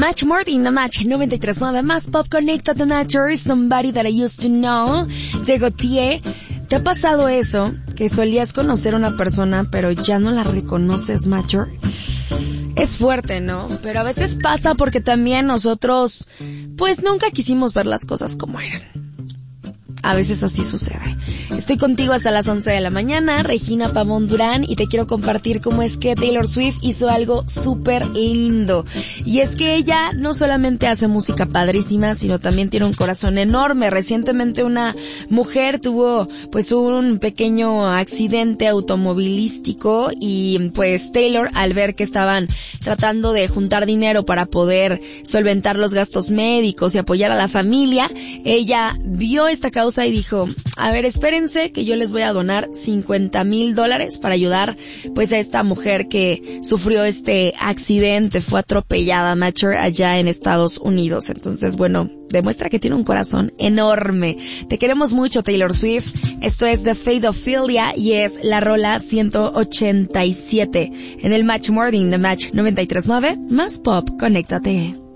Match Morning, The Match 93.9, más pop, Conéctate, Matcher, Somebody That I Used to Know, de Gautier. ¿Te ha pasado eso? Que solías conocer a una persona, pero ya no la reconoces, Matcher. Es fuerte, ¿no? Pero a veces pasa porque también nosotros, pues nunca quisimos ver las cosas como eran. A veces así sucede. Estoy contigo hasta las 11 de la mañana, Regina Pavón Durán, y te quiero compartir cómo es que Taylor Swift hizo algo súper lindo. Y es que ella no solamente hace música padrísima, sino también tiene un corazón enorme. Recientemente una mujer tuvo pues un pequeño accidente automovilístico y pues Taylor, al ver que estaban tratando de juntar dinero para poder solventar los gastos médicos y apoyar a la familia, ella vio esta causa y dijo, a ver, espérense que yo les voy a donar $50,000 para ayudar pues a esta mujer que sufrió este accidente, fue atropellada, Matcher, allá en Estados Unidos. Entonces, bueno, demuestra que tiene un corazón enorme. Te queremos mucho, Taylor Swift. Esto es The Fate of Philia y es la rola 187 en el Match Morning, The Match 93.9, más pop, conéctate.